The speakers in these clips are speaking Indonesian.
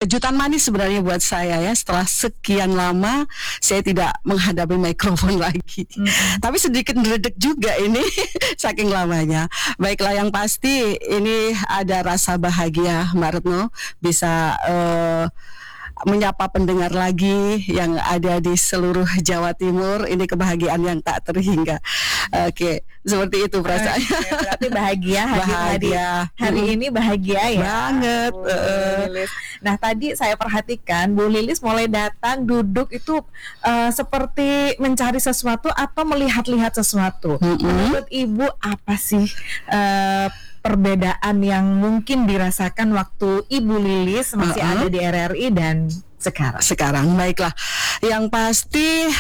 kejutan manis sebenarnya buat saya ya. Setelah sekian lama saya tidak menghadapi mikrofon lagi. Tapi sedikit meredek juga ini saking lamanya. Baiklah, yang pasti ini ada rasa bahagia Mbak Retno bisa menyapa pendengar lagi yang ada di seluruh Jawa Timur. Ini kebahagiaan yang tak terhingga. Oke, seperti itu perasaannya. Berarti bahagia hari ini bahagia ya. Banget. Bu Lilis. Nah, tadi saya perhatikan Bu Lilis mulai datang duduk itu seperti mencari sesuatu atau melihat-lihat sesuatu. Menurut Ibu apa sih perbedaan yang mungkin dirasakan waktu Ibu Lilis masih ada di RRI dan sekarang? Baiklah, yang pasti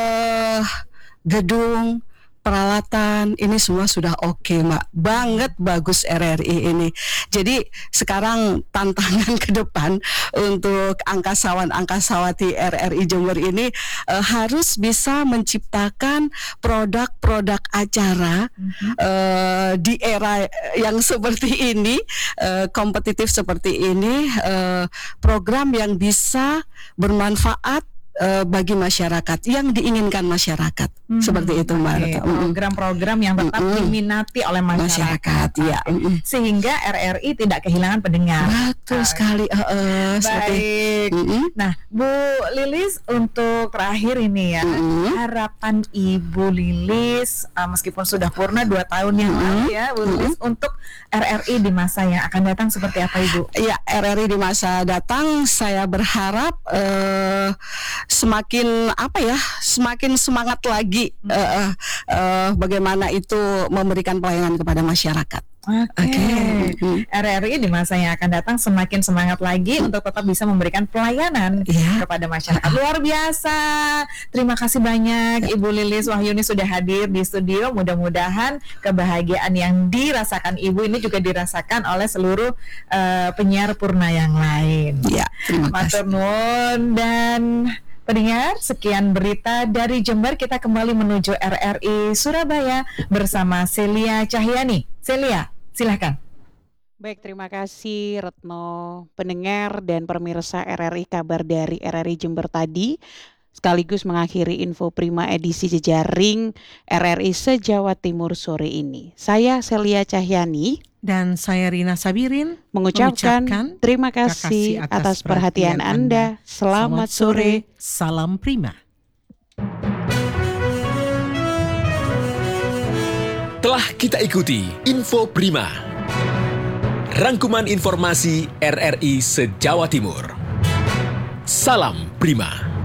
gedung, peralatan ini semua sudah oke, Mbak. Banget bagus RRI ini. Jadi sekarang tantangan ke depan untuk angkasawan-angkasawati RRI Jember ini harus bisa menciptakan produk-produk acara di era yang seperti ini, kompetitif seperti ini, program yang bisa bermanfaat bagi masyarakat, yang diinginkan masyarakat. Seperti itu, Mbak. Program-program yang tetap diminati oleh masyarakat. Ya. Sehingga RRI tidak kehilangan pendengar. Betul sekali. Baik. Nah, Bu Lilis, untuk terakhir ini ya, harapan Ibu Lilis meskipun sudah purna 2 tahun yang lalu ya, Bu Lilis, untuk RRI di masa yang akan datang seperti apa, Ibu? Ya, RRI di masa datang saya berharap semakin semangat lagi bagaimana itu memberikan pelayanan kepada masyarakat. Oke. RRI di masa yang akan datang semakin semangat lagi untuk tetap bisa memberikan pelayanan kepada masyarakat. Luar biasa. Terima kasih banyak Ibu Lilis Wahyuni sudah hadir di studio. Mudah-mudahan kebahagiaan yang dirasakan Ibu ini juga dirasakan oleh seluruh penyiar Purna yang lain. Ya, terima kasih. Matur nuwun. Dan pendengar, sekian berita dari Jember. Kita kembali menuju RRI Surabaya bersama Celia Cahyani. Celia, silakan. Baik, terima kasih Retno. Pendengar dan pemirsa RRI, kabar dari RRI Jember tadi sekaligus mengakhiri info prima edisi jejaring RRI se-Jawa Timur sore ini. Saya Celia Cahyani dan saya Rina Sabirin mengucapkan terima kasih atas perhatian Anda. Selamat sore. Salam prima. Telah kita ikuti Info Prima, rangkuman informasi RRI se-Jawa Timur. Salam Prima.